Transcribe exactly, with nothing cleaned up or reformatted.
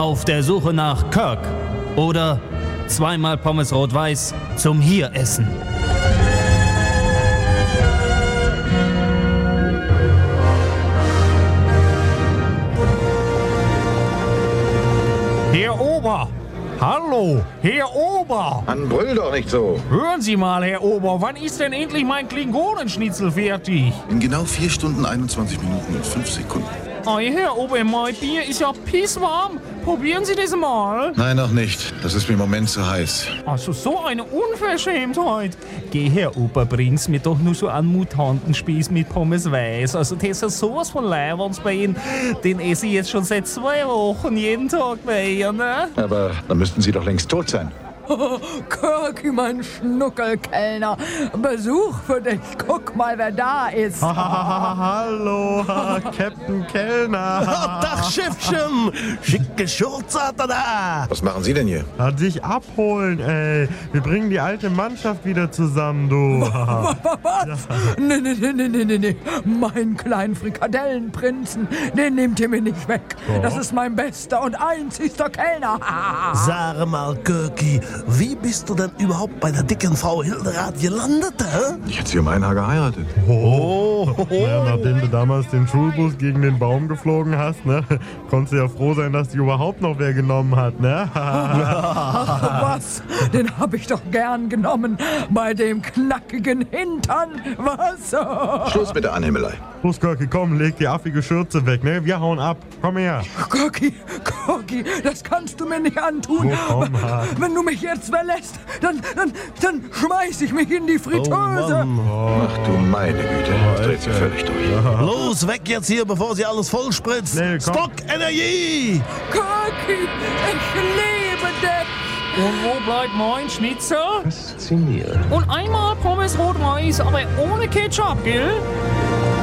Auf der Suche nach Kirk oder zweimal Pommes rot-weiß zum Hier-Essen. Herr Ober! Hallo, Herr Ober! Mann, brüll doch nicht so. Hören Sie mal, Herr Ober, wann ist denn endlich mein Klingonenschnitzel fertig? In genau vier Stunden, einundzwanzig Minuten und fünf Sekunden. Ei, Herr Ober, mein Bier ist ja pisswarm. Probieren Sie das mal. Nein, noch nicht. Das ist mir im Moment zu heiß. Also so eine Unverschämtheit. Geh, Herr Ober, bring's mir doch nur so einen Mutantenspieß mit Pommes weiß. Also das ist sowas von Leiwand bei Ihnen. Den esse ich jetzt schon seit zwei Wochen jeden Tag bei Ihnen, ne? Aber dann müssten Sie doch längst tot sein. Kirky, mein Schnuckelkellner. Besuch für dich. Guck mal, wer da ist. Hallo, Captain Kellner. Dach, Schiffchen. Schicke Schurze hat er da. Was machen Sie denn hier? Na, dich abholen, ey. Wir bringen die alte Mannschaft wieder zusammen, du. Was? Nee, nee, nee, nee, nee, nee, nee. Meinen kleinen Frikadellenprinzen, den nehmt ihr mir nicht weg. Das ist mein bester und einzigster Kellner. Sag mal, Kirky, wie bist du denn überhaupt bei der dicken Frau Hilderath gelandet, hä? Ich hätte Sie um ein Haar geheiratet. Oh, ja, nachdem du damals den Schulbus gegen den Baum geflogen hast, ne, konntest du ja froh sein, dass die überhaupt noch wer genommen hat, ne? Ach was, den hab ich doch gern genommen. Bei dem knackigen Hintern, was? Schluss mit der Anhimmelei. Los, Kirky, komm, leg die affige Schürze weg, ne? Wir hauen ab. Komm her. Kirky, Kirky, das kannst du mir nicht antun. Oh, komm, Hart. Wenn du mich jetzt verlässt, dann, dann, dann schmeiß ich mich in die Fritteuse. Oh, Ach du meine Güte, das dreht sie völlig durch. los, weg jetzt hier, bevor sie alles voll spritzt. Nee, komm. Stock Energie! Kirky, ich liebe dich. Und wo bleibt mein Schnitzel? Faszinierend. Und einmal Pommes rot-weiß, aber ohne Ketchup, gell?